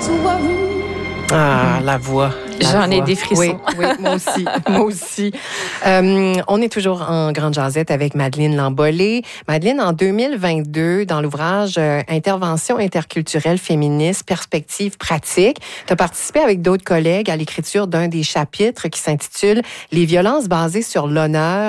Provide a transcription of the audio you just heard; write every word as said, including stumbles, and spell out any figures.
Ah, la voix. La J'en ai voix. des frissons. Oui, oui, moi aussi, moi aussi. Euh, on est toujours en grande jasette avec Madeleine Lambollet. Madeleine, en deux mille vingt-deux, dans l'ouvrage euh, Intervention interculturelle féministe, perspectives pratiques, tu as participé avec d'autres collègues à l'écriture d'un des chapitres qui s'intitule « Les violences basées sur l'honneur